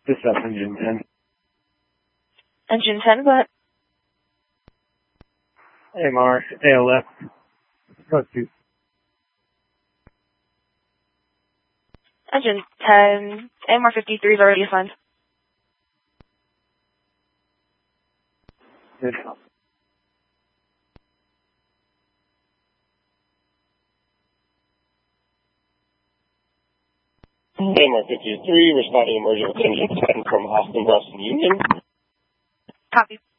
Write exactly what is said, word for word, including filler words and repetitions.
This is engine ten. Engine ten, go ahead. A M R, A L F. Go to. Engine ten, A M R fifty-three is already assigned. Good. A M R fifty-three, responding emergent with engine ten from Austin, Western Union. Copy.